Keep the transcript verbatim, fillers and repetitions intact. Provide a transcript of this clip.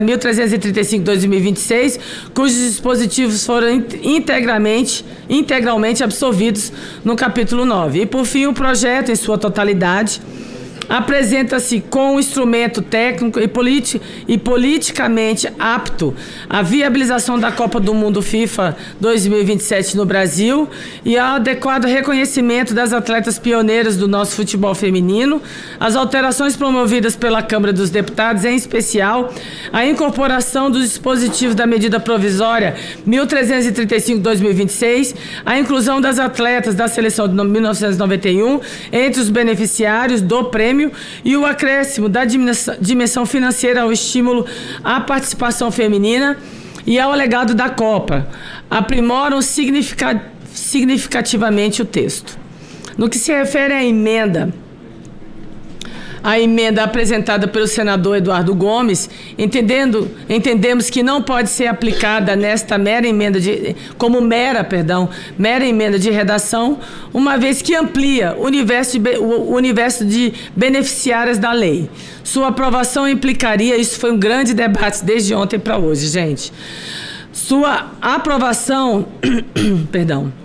mil trezentos e trinta e cinco barra dois mil e vinte e seis, cujos dispositivos foram integralmente, integralmente absorvidos no capítulo nove. E, por fim, o projeto, em sua totalidade, apresenta-se com um instrumento técnico e, politi e politicamente apto à viabilização da Copa do Mundo FIFA dois mil e vinte e sete no Brasil e ao adequado reconhecimento das atletas pioneiras do nosso futebol feminino, as alterações promovidas pela Câmara dos Deputados, em especial a incorporação dos dispositivos da medida provisória mil trezentos e trinta e cinco barra dois mil e vinte e seis, a inclusão das atletas da seleção de mil novecentos e noventa e um entre os beneficiários do prêmio e o acréscimo da dimensão financeira ao estímulo à participação feminina e ao legado da Copa, aprimoram significativamente o texto. No que se refere à emenda, a emenda apresentada pelo senador Eduardo Gomes, entendendo, entendemos que não pode ser aplicada nesta mera emenda de, como mera, perdão, mera emenda de redação, uma vez que amplia o universo de, o universo de beneficiárias da lei. Sua aprovação implicaria, isso foi um grande debate desde ontem para hoje, gente. Sua aprovação, perdão,